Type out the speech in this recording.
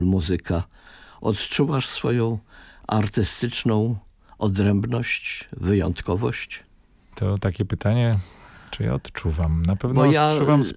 muzyka. Odczuwasz swoją artystyczną odrębność, wyjątkowość? To takie pytanie, czy ja odczuwam? Na pewno Bo ja odczuwam